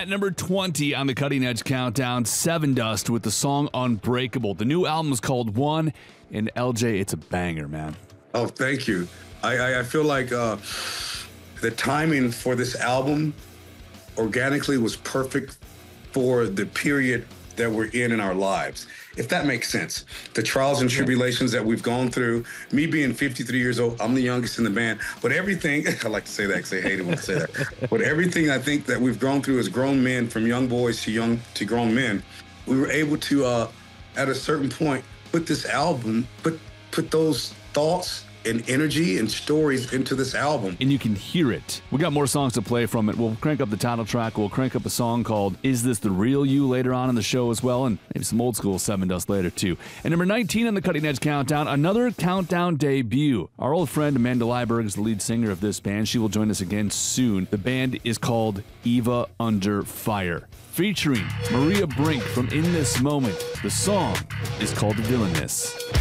At number 20 on the Cutting Edge Countdown, Sevendust with the song Unbreakable. The new album is called One, and LJ, it's a banger, man. Oh, thank you. I feel like the timing for this album organically was perfect for the period that we're in our lives, if that makes sense. The trials and tribulations that we've gone through, me being 53 years old, I'm the youngest in the band, but everything, I like to say that because I hate it when I say that, but everything I think that we've gone through as grown men, from young boys to grown men, we were able to, at a certain point, put this album, put those thoughts and energy and stories into this album. And you can hear it. We got more songs to play from it. We'll crank up the title track. We'll crank up a song called Is This the Real You later on in the show as well, and maybe some old school Sevendust later too. And number 19 on the Cutting Edge Countdown, another Countdown debut. Our old friend Amanda Leiberg is the lead singer of this band. She will join us again soon. The band is called Eva Under Fire, featuring Maria Brink from In This Moment. The song is called Villainous.